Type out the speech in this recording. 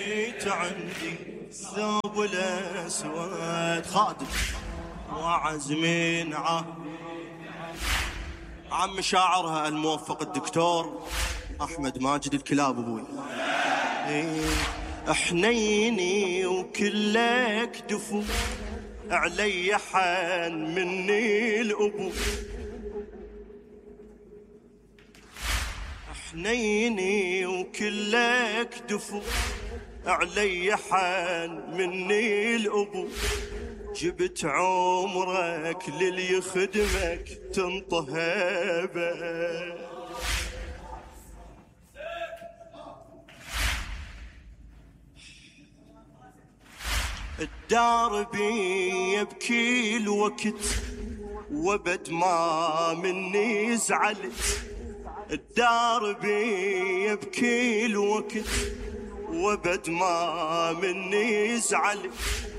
عندي الثوب الأسود خادم وعزمين عم شاعرها الموفق الدكتور أحمد ماجد الكلاب أبوي. حنيني وكلك دفو علي حن مني الأبو. حنيني وكلك دفو علي حن مني الأبو. جبت عمرك للي يخدمك تنطهبه. الدار بي يبكي الوقت وبد ما مني زعلت. الدار بي يبكي الوقت وبد ما مني زعلت.